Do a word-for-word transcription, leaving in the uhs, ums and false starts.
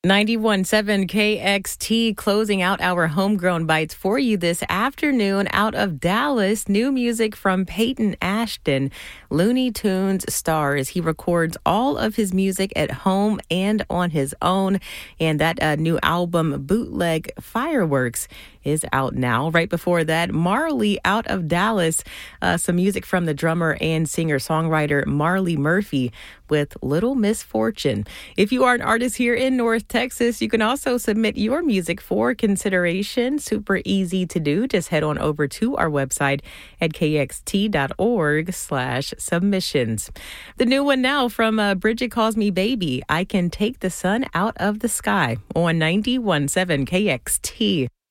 ninety-one point seven K X T closing out our homegrown bites for you this afternoon. Out of Dallas, new music from Peyton Ashton, Looney Tunes stars. He records all of his music at home and on his own. And that uh, new album, Bootleg Fireworks, is out now. Right before that, Marley out of Dallas, uh, some music from the drummer and singer-songwriter Marley Murphy with Little Misfortune. If you are an artist here in North Texas, you can also submit your music for consideration. Super easy to do. Just head on over to our website at kxt.org slash submissions. The new one now from uh, Bridget Calls Me Baby, I Can Take the Sun Out of the Sky on ninety-one point seven K X T.